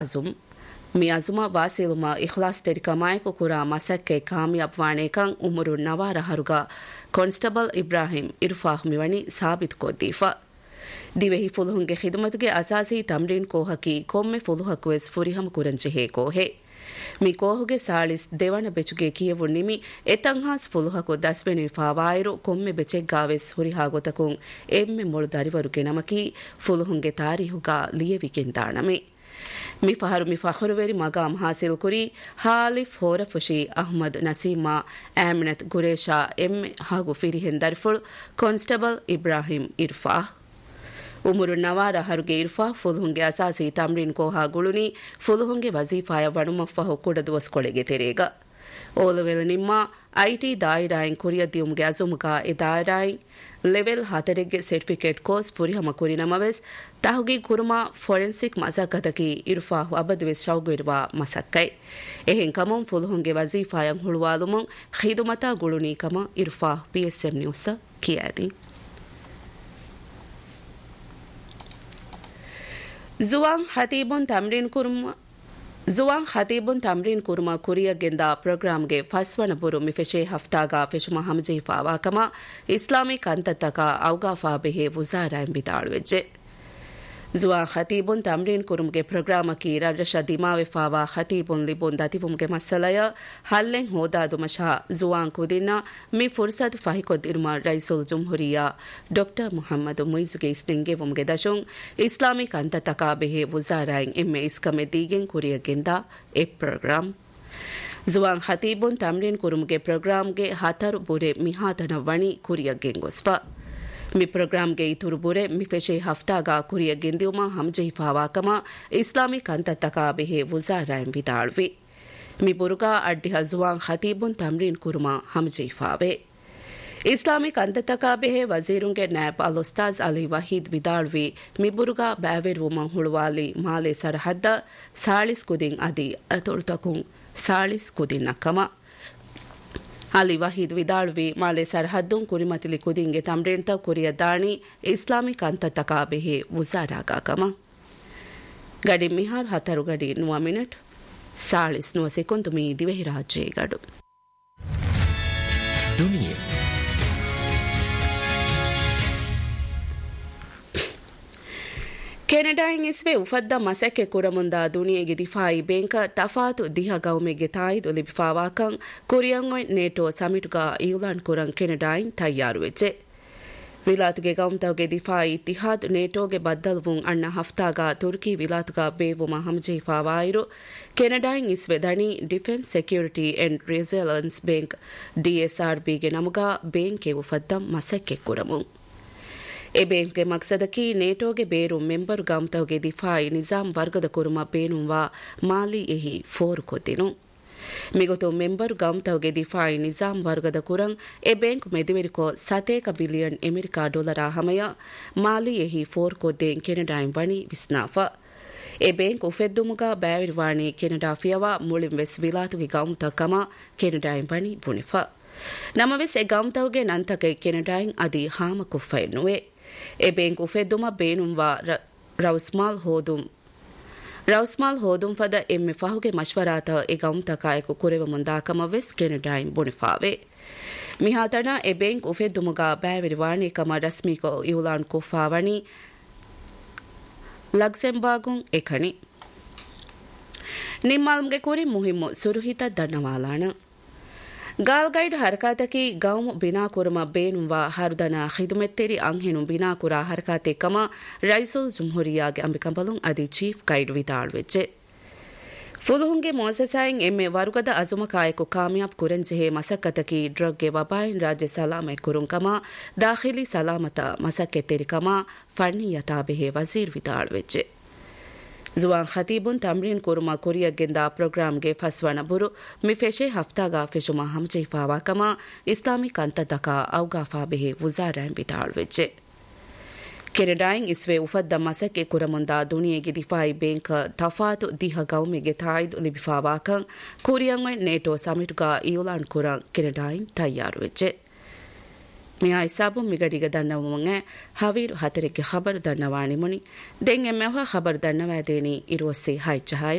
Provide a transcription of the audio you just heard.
azum mi azuma wasiluma ikhlas terikamaiko kura masakke kamyab wanekan umuru nawara haruga constable Ibrahim Irfah miwani sabit kodifa divehi fuluhunge khidmatuge asasi tamrin kohaki komme fuluhakwes furiham kuranche he kohe mi kohuge salis devana bechuge kiyevu nimi etanhas fuluhako dasbeni fawairu komme beche gaves huriha gotakun emme moldarivaru genamaki fuluhunge tarihuga liyeviken daname mi fakhurveri magam hasil kuri halif hora fushi ahmad nasima aminat guresha emme hagu firihen darfur constable Ibrahim Irfah umuru nawara haruge Irfah fuluhunge asasi tamrin koha guluni fuluhunge wazifaya vanumaffaho kudaduwas kolege terega olevel nimma IT dairain kuriya diumge azumka e dairain level 4 ge certificate course furihama kurinamaves tahugi kuruma forensic masakataki Irfah abadwes shawgirwa masakkai ehen kamon fuluhunge wazifayan hulwalumun khidumata guluni kama Irfah PSM news kiyadi Zuwan Khatibun Tamrin Kurma Kuriya Genda program ge faswana buru mifeshe haftaga feshuma hamji fawa kama Islamic antataka auga fa behe wuzara imbitalweje Zuwan Khatibun Tamrin Kurumge program ki rajasha dimawe fawa Khatibun libun dativumge masalaya hallen hoda dumasha Zuwan kudina mi fursat fahikod irma Raisul Jumhuriya Dr. Muhammad Muizuge isnenge vumge dashung Islamic antataka behe wuzarain emme iskame digen kuriya genda e program Zuwan Khatibun Tamrin Kurumge program ge hatar bure mihatana wani kuriya gengosfa mi program ge ituru bure mi feshe haftaga kuriya gendiuma hamje fawa kama Islamic antataka behe wuzarain vidalwi mi buruga addiha Zuwan Khatibun Tamrin Kurma hamje fawe Islamic antataka behe wazirunge naib al-Ustaz Ali Wahid vidalwi mi buruga baver woman hulwali male sarhadda salis kudin adi atultakun salis kudin nakama Ali Wahid vidalwi male sarhaddun kurimatili kudinge tamrenta kuriya dani Islamic antataka behe wuzaraga kama gadi mihar hataru gadi 9 minute 49 sekund mi divehi rajye gadu dunia ಕೆನಡಾಯಿನ್ ಇಸ್ವೆ ಉಫದ್ದ ಮಸಕ್ಕೆ ಕುರಮುಂದ ದುನಿಯೆಗೆ ದಿಫಾಯಿ ಬೆಂಕ ತಫಾತು ದಿಹ ಗೌಮೆಗೆ ತಾಯಿದು ಲಿಬಿಫಾವಾಕಂ ಕುರಿಯಂಗೊಯ್ NATO ಸಮಿಟುಗ ಇಯುಲಾನ್ ಕುರಂ ಕೆನಡಾಯಿನ್ ತಯ್ಯಾರುವೆಚ್ಚೆ ವಿಲಾತುಗೆ ಗೌಮ್ತವಗೆ ದಿಫಾಯಿ ಇತಿಹಾದ್ ನೇಟೋಗೆ ಬದ್ದಲ್ವುಂ ಅಣ್ಣ ಹಫ್ತಾಗ ತುರ್ಕಿ ವಿಲಾತುಗ ಬೇವುಮ ಹಮ್ಜೆಫಾವಾಯಿರು ಕೆನಡಾಯಿನ್ ಇಸ್ವೆ ದಣಿ defence security and resilience ಬೆಂಕ್ DSRBಗೆ ನಮುಗ ಬೆಂಕೆ ಉಫದ್ದಂ ಮಸಕ್ಕೆ ಕುರಮುಂ A ಬೆಂಕ್ಗೆ ಮಕ್ಸದಕಿ ನೇಟೋಗೆ ಬೇರು member ಗಾಮ್ತವಗೆ ದಿಫಾಯಿ Nizam ವರ್ಗದ ಕುರುಮ ಬೇನುವಾ ಮಾಲಿ ಎಹಿ four ಕೊತ್ತಿನು ಮಿಗೊತು member ಗಾಮ್ತವಗೆ ದಿಫಾಯಿ Nizam ವರ್ಗದ ಕುರಂ A ಬೆಂಕ್ ಮೆದಿವೆರಿಕೋ $7 billion America ಡಾಲರ ಹಮಯ Mali ಎಹಿ four ಕೊದ್ದೇನ್ ಕೆನಡಾಯಿನ್ ವಣಿ ವಿಸ್ನಾಫ A ಬೆಂಕ್ ಉಫೆದ್ದುಮುಗ ಬ್ಯಾವಿರ್ವಾಣಿ Canada ಫಿಯವಾ ಮುಳಿಂ ವೆಸ್ ವಿಲಾತುಗೆ ಗಾಮ್ತ ಕಮ ಕೆನಡಾಯಿನ್ ವಣಿ ಬುಣಿಫ ನಮವೆಸ್ A ಗಾಮ್ತವಗೆ ನಂತಕೆ ಕೆನಡಾಯಿನ್ ಅದಿ ಹಾಮ ಕುಫ್ಫೈನುವೆ A ಬೆಂಕ್ ಉಫೆದ್ದುಮ ಬೇನುಂವಾ ರೌಸ್ಮಾಲ್ ಹೋದುಂ ಫದ ಎಮ್ಮೆ ಫಹುಗೆ ಮಶ್ವರಾತ A ಗೌಮ್ತಕಾಯಕು ಕುರೆವ ಮುಂದಾಕಮವೆಸ್ ಕೆನಡಾಯಿನ್ ಬುಣಿಫಾವೆ ಮಿಹಾತಣ A ಬೆಂಕ್ ಉಫೆದ್ದುಮುಗ ಬ್ಯಾವಿರಿವಾಣಿ ಕಮ ರಸ್ಮಿಕೊ ಇವುಲಾನ್ ಕುಫಾವಣಿ ಲಕ್ಸೆಂಬಾಗುಂ ಎಖಣಿ ನಿಮ್ಮಾಲ್ಮ್ಗೆ ಕುರಿ ಮುಹಿಮ್ಮು ಸುರುಹಿತ ದಣ್ಣವಾಲಾಣ ಗಾಲ್ಗೈಡ್ ಹರಕಾತಕಿ ಗೌಮ್ ಬಿನಾ ಕುರಮ ಬೇನುವಾ ಹರುದನ ಖಿದುಮೆತ್ತೆರಿ ಅಂಹೆನು ಬಿನಾ ಕುರಾ ಹರಕಾತೆ ಕಮ ರೈಸುಲ್ ಜುಮ್ಹುರಿಯಾಗೆ ಅಂಬಿಕಂಬಲುಂ ಅದಿ ಚೀಫ್ ಗೈಡ್ ವಿತಾಳ್ವೆಚ್ಚೆ ಫುಲುಹುಂಗೆ ಮೋಸಸಾಯಿನ್ ಎಮ್ಮೆ ವರುಗದ ಅಜುಮಕಾಯಕು ಕಾಮಯಾಬ್ ಕುರೆಂಜೆಹೆ ಮಸಕ್ಕತಕಿ ಡ್ರಗ್ಗೆ ವಬಾಯಿನ್ ರಾಜ್ಯ ಸಲಾಮೆ ಕುರುಂ ಕಮ ದಾಖಿಲಿ ಸಲಾಮತ ಮಸಕ್ಕೆತ್ತೆರಿ ಕಮ ಫಣ್ಣಿಯತಾ ಬೆಹೆ ವಜೀರ್ ವಿತಾಳ್ವೆಚ್ಚೆ Zuwan Khatibun Tamrin Kurma Kuriya Genda program ge faswana buru mi feshe haftaga feshuma hamje fawa kama Islamic antataka auga fa behe wuzarain vitalweche ಕೆನಡಾಯಿನ್ ಇಸ್ವೆ ಉಫದ್ದ ಮಸಕ್ಕೆ ಕುರಮುಂದ ದುನಿಯೆಗೆ ದಿಫಾಯಿ ಬೆಂಕ ತಫಾತು ದಿಹ ಗೌಮೆಗೆ ತಾಯ್ದು ಲಿಬಿಫಾವಾಕಂ ಕುರಿಯಂವೆ NATO ಸಮಿಟುಗ ಇಯುಲಾನ್ ಕುರಂ ಕೆನಡಾಯಿನ್ ತಯ್ಯಾರುವೆಚ್ಚೆ Miya ಇಸಾಬು ಮಿಗಡಿಗ ದನ್ನವುಮಂಗೆ ಹವೀರು ಹತರೆಗೆ ಖಬರ್ ದನ್ನವಾಣಿ ಮುನಿ ದೆಂಗೆ ಮೆಹ ಖಬರ್ ದನ್ನವಾದೇನಿ ಇರುವಸ್ಸಿ ಹಾಯ್ಚಹಾಯ್